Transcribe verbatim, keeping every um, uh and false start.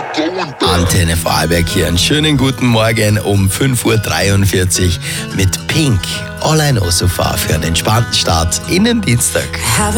Antenne Vorarlberg hier. Einen schönen guten Morgen um fünf Uhr dreiundvierzig mit Pink. All I Know So Far für einen entspannten Start in den Dienstag.